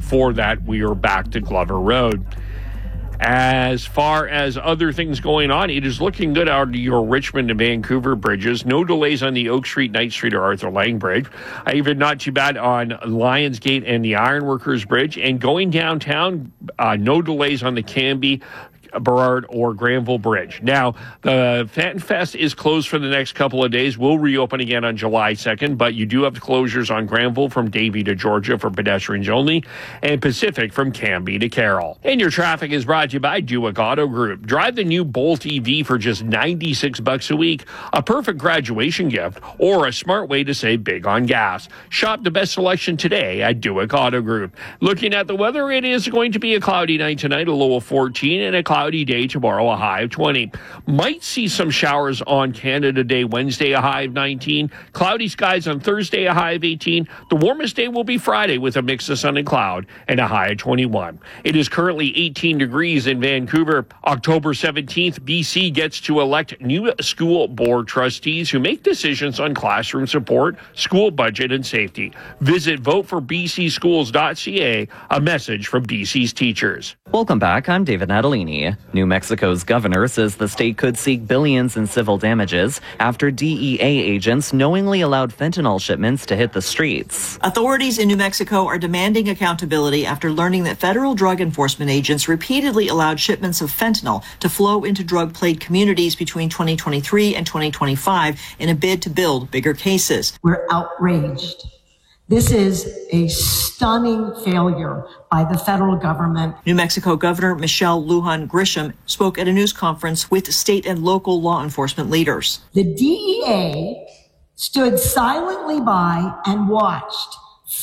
for that, we are back to Glover Road. As far as other things going on, it is looking good out of your Richmond to Vancouver bridges. No delays on the Oak Street, Knight Street, or Arthur Lang Bridge. Even not too bad on Lionsgate and the Ironworkers Bridge. And going downtown, no delays on the Cambie, Burrard, or Granville Bridge. Now, the Fenton Fest is closed for the next couple of days. We'll reopen again on July 2nd, but you do have closures on Granville from Davie to Georgia for pedestrians only, and Pacific from Cambie to Carroll. And your traffic is brought to you by Duick Auto Group. Drive the new Bolt EV for just $96 a week, a perfect graduation gift, or a smart way to save big on gas. Shop the best selection today at Duick Auto Group. Looking at the weather, it is going to be a cloudy night tonight, a low of 14, and a cloudy day tomorrow, a high of 20. Might see some showers on Canada Day Wednesday, a high of 19. Cloudy skies on Thursday, a high of 18. The warmest day will be Friday with a mix of sun and cloud and a high of 21. It is currently 18 degrees in Vancouver. October 17th, BC gets to elect new school board trustees who make decisions on classroom support, school budget, and safety. Visit voteforbcschools.ca, a message from BC's teachers. Welcome back. I'm David Natalini. New Mexico's governor says the state could seek billions in civil damages after DEA agents knowingly allowed fentanyl shipments to hit the streets. Authorities in New Mexico are demanding accountability after learning that federal drug enforcement agents repeatedly allowed shipments of fentanyl to flow into drug-plagued communities between 2023 and 2025 in a bid to build bigger cases. We're outraged. This is a stunning failure by the federal government. New Mexico Governor Michelle Lujan Grisham spoke at a news conference with state and local law enforcement leaders. The DEA stood silently by and watched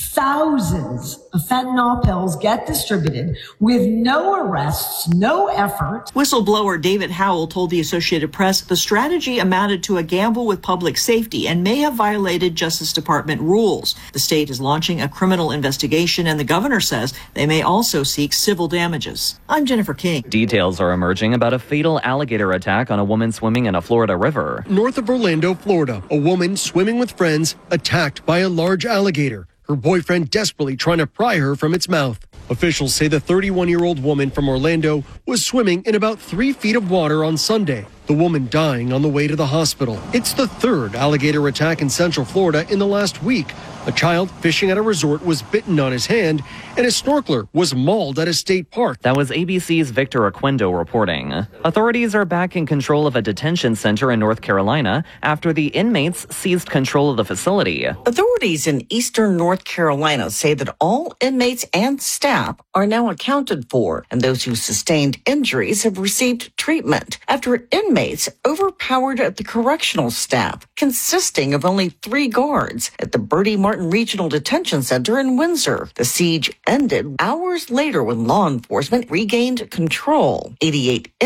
thousands of fentanyl pills get distributed with no arrests, no effort. Whistleblower David Howell told the Associated Press the strategy amounted to a gamble with public safety and may have violated Justice Department rules. The state is launching a criminal investigation, and the governor says they may also seek civil damages. I'm Jennifer King. Details are emerging about a fatal alligator attack on a woman swimming in a Florida river. North of Orlando, Florida, a woman swimming with friends attacked by a large alligator. Her boyfriend desperately trying to pry her from its mouth. Officials say the 31-year-old woman from Orlando was swimming in about 3 feet of water on Sunday. The woman dying on the way to the hospital. It's the third alligator attack in Central Florida in the last week. A child fishing at a resort was bitten on his hand, and a snorkeler was mauled at a state park. That was ABC's Victor Aquendo reporting. Authorities are back in control of a detention center in North Carolina after the inmates seized control of the facility. Authorities in eastern North Carolina say that all inmates and staff are now accounted for, and those who sustained injuries have received treatment after inmates overpowered the correctional staff, consisting of only 3 guards at the Bertie Martin Regional Detention Center in Windsor. The siege ended hours later when law enforcement regained control. 88